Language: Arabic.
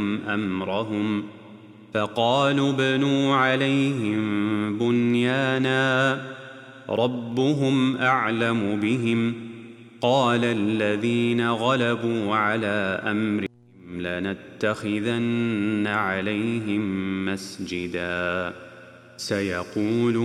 أمرهم فقالوا ابنوا عليهم بنيانا ربهم أعلم بهم قال الذين غلبوا على أمرهم لنتخذن عليهم مسجدا سيقولون